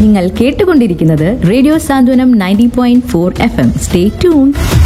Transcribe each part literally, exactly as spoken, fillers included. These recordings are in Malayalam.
നിങ്ങൾ കേട്ടുകൊണ്ടിരിക്കുന്നത് റേഡിയോ സാന്ത്വനം ninety point four F M. Stay tune.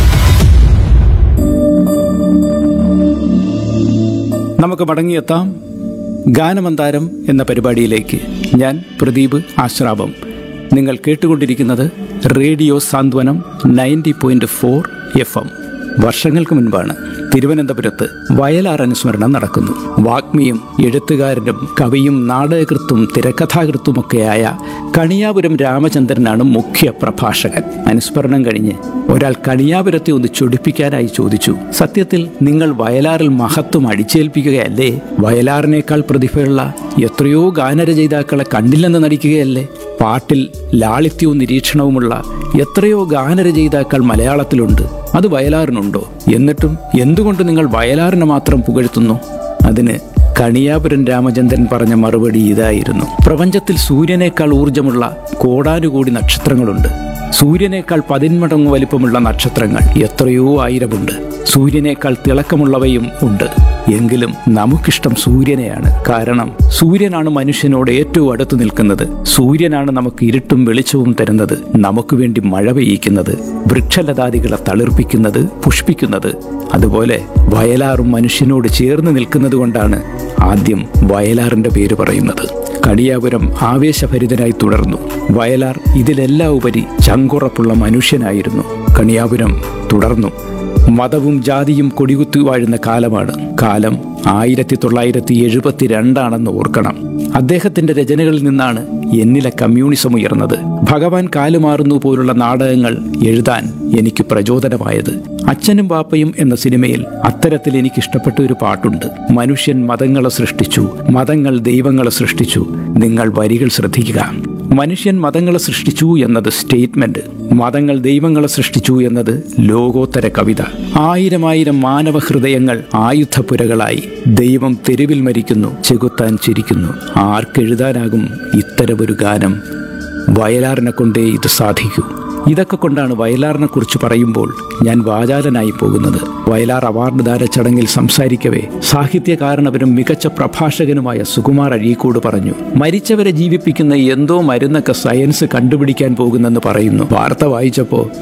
നമുക്ക് മടങ്ങിയെത്താം ഗാനമന്താരം എന്ന പരിപാടിയിലേക്ക്. ഞാൻ പ്രദീപ് ആശ്രാപം. നിങ്ങൾ കേട്ടുകൊണ്ടിരിക്കുന്നത് റേഡിയോ സാന്ത്വനം ninety point four F M. വർഷങ്ങൾക്ക് മുൻപാണ് തിരുവനന്തപുരത്ത് വയലാർ അനുസ്മരണം നടക്കുന്നു. വാഗ്മിയും എഴുത്തുകാരനും കവിയും നാടകകൃത്തും തിരക്കഥാകൃത്തുമൊക്കെയായ കണിയാപുരം രാമചന്ദ്രനാണ് മുഖ്യ പ്രഭാഷകൻ. അനുസ്മരണം കഴിഞ്ഞ് ഒരാൾ കണിയാപുരത്തെ ഒന്ന് ചൊടിപ്പിക്കാനായി ചോദിച്ചു, സത്യത്തിൽ നിങ്ങൾ വയലാറിൽ മഹത്വം അടിച്ചേൽപ്പിക്കുകയല്ലേ? വയലാറിനേക്കാൾ പ്രതിഭയുള്ള എത്രയോ ഗാനരചയിതാക്കളെ കണ്ടില്ലെന്ന് നടിക്കുകയല്ലേ? പാട്ടിൽ ലാളിത്യവും നിരീക്ഷണവുമുള്ള എത്രയോ ഗാനരചയിതാക്കൾ മലയാളത്തിലുണ്ട്. അത് വയലാറിനുണ്ടോ? എന്നിട്ടും എന്തുകൊണ്ട് നിങ്ങൾ വയലാറിനെ മാത്രം പുകഴ്ത്തുന്നു? അതിന് കണിയാപുരം രാമചന്ദ്രൻ പറഞ്ഞ മറുപടി ഇതായിരുന്നു: പ്രപഞ്ചത്തിൽ സൂര്യനേക്കാൾ ഊർജമുള്ള കോടാനുകോടി നക്ഷത്രങ്ങളുണ്ട്. സൂര്യനേക്കാൾ പതിന്മടങ്ങ് വലിപ്പമുള്ള നക്ഷത്രങ്ങൾ എത്രയോ ആയിരമുണ്ട്. സൂര്യനേക്കാൾ തിളക്കമുള്ളവയും ഉണ്ട്. എങ്കിലും നമുക്കിഷ്ടം സൂര്യനെയാണ്. കാരണം സൂര്യനാണ് മനുഷ്യനോട് ഏറ്റവും അടുത്ത് നിൽക്കുന്നത്. സൂര്യനാണ് നമുക്ക് ഇരുട്ടും വെളിച്ചവും തരുന്നത്, നമുക്ക് വേണ്ടി മഴ പെയ്യിക്കുന്നത്, വൃക്ഷലതാദികളെ തളിർപ്പിക്കുന്നത്, പുഷ്പിക്കുന്നത്. അതുപോലെ വയലാറും മനുഷ്യനോട് ചേർന്ന് നിൽക്കുന്നത് കൊണ്ടാണ് ആദ്യം വയലാറിന്റെ പേര് പറയുന്നത്. കണിയാപുരം ആവേശഭരിതനായി തുടർന്നു. വയലാർ ഇതിലെല്ലാം ഉപരി ചങ്കുറപ്പുള്ള മനുഷ്യനായിരുന്നു. കണിയാപുരം തുടർന്നു. മതവും ജാതിയും കൊടികുത്തി വാഴുന്ന കാലമാണ്. കാലം ആയിരത്തി തൊള്ളായിരത്തി എഴുപത്തി രണ്ടാണെന്ന് ഓർക്കണം. അദ്ദേഹത്തിന്റെ രചനകളിൽ നിന്നാണ് എന്നിലെ കമ്മ്യൂണിസം ഉയർന്നത്. ഭഗവാൻ കാലുമാറുന്നു പോലുള്ള നാടകങ്ങൾ എഴുതാൻ എനിക്ക് പ്രചോദനമായത്. അച്ഛനും പാപ്പയും എന്ന സിനിമയിൽ അത്തരത്തിൽ എനിക്കിഷ്ടപ്പെട്ട ഒരു പാട്ടുണ്ട്. മനുഷ്യൻ മതങ്ങളെ സൃഷ്ടിച്ചു, മതങ്ങൾ ദൈവങ്ങളെ സൃഷ്ടിച്ചു. നിങ്ങൾ വരികൾ ശ്രദ്ധിക്കുക. മനുഷ്യൻ മതങ്ങളെ സൃഷ്ടിച്ചു എന്നത് സ്റ്റേറ്റ്മെന്റ്, മതങ്ങൾ ദൈവങ്ങളെ സൃഷ്ടിച്ചു എന്നത് ലോകോത്തര കവിത. ആയിരം ആയിരം മാനവ ഹൃദയങ്ങൾ ആയുധപുരകളായി. ദൈവം തെരുവിൽ മരിക്കുന്നു, ചെകുത്താൻ ചിരിക്കുന്നു. ആർക്കെഴുതാനാകും ഇത്തരമൊരു ഗാനം? വയലാറിനെ കൊണ്ടേ ഇത് സാധിക്കൂ. ഇതൊക്കെ കൊണ്ടാണ് വയലാറിനെ കുറിച്ച് പറയുമ്പോൾ ഞാൻ വാചാലനായി പോകുന്നത്. വയലാർ അവാർഡ് ദാന ചടങ്ങിൽ സംസാരിക്കവേ സാഹിത്യകാരനവരും മികച്ച പ്രഭാഷകനുമായ സുകുമാർ അഴീക്കോട് പറഞ്ഞു, മരിച്ചവരെ ജീവിപ്പിക്കുന്ന എന്തോ മരുന്നൊക്കെ സയൻസ് കണ്ടുപിടിക്കാൻ പോകുന്നെന്ന് പറയുന്നു. വാർത്ത വായിച്ചപ്പോൾ